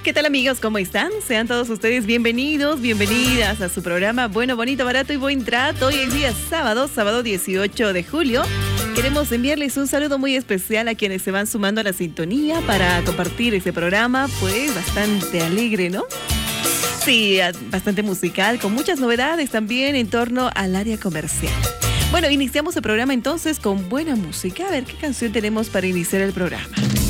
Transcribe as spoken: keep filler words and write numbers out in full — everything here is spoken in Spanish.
¿Qué tal, amigos? ¿Cómo están? Sean todos ustedes bienvenidos, bienvenidas a su programa Bueno, Bonito, Barato y Buen Trato. Hoy es día sábado, sábado dieciocho de julio. Queremos enviarles un saludo muy especial a quienes se van sumando a la sintonía para compartir este programa, pues bastante alegre, ¿no? Sí, bastante musical, con muchas novedades también en torno al área comercial. Bueno, iniciamos el programa entonces con buena música. A ver qué canción tenemos para iniciar el programa.